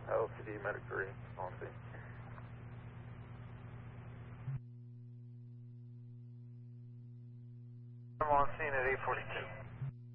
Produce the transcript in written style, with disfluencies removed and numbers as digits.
LCD Medic 3, on scene. I'm on scene at 8:42.